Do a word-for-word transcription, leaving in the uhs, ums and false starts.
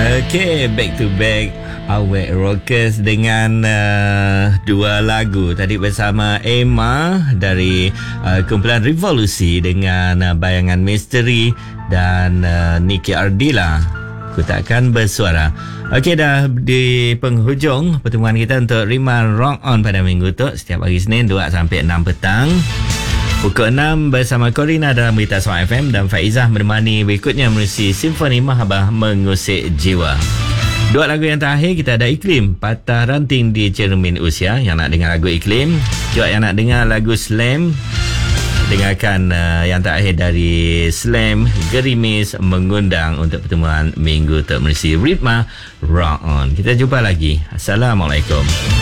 Okay, back to back Awake Rockers dengan uh, dua lagu tadi bersama Emma dari uh, kumpulan Revolusi dengan uh, Bayangan Misteri dan uh, Niki Ardila, Ku Takkan Bersuara. Okey, dah di penghujung pertemuan kita untuk Rima Rock On pada minggu tu, setiap hari Senin dua sampai enam petang. Pukul enam bersama Corina dalam Berita Suara F M dan Faizah menemani berikutnya menerusi Simfoni Mahabah Mengusik Jiwa. Dua lagu yang terakhir kita ada Iklim, Patah Ranting di Cermin Usia. Yang nak dengar lagu Iklim, juga yang nak dengar lagu Slam, dengarkan uh, yang terakhir dari Slam, Gerimis Mengundang untuk pertemuan minggu tu menerusi Ritma Rock On. Kita jumpa lagi. Assalamualaikum.